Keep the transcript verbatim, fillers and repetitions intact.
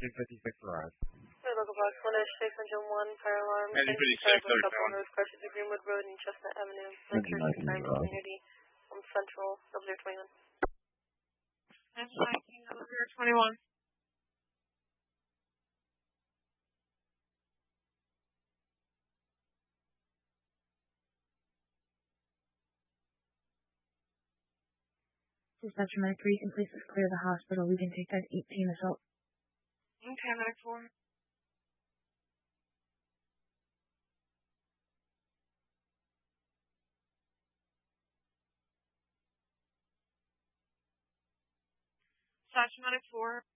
two fifty-six arrived. Local box one six hundred one, fire alarm. two fifty-six, Couple Road, Carson to Greenwood Road and Chestnut Avenue. Lakeshore Retirement Community, um, Central, double zero twenty-one. nineteen, double zero twenty-one. Dispatcher Medic three, you can please clear the hospital. We can take that eighteen assault. Okay, Medic four. Dispatcher Medic four.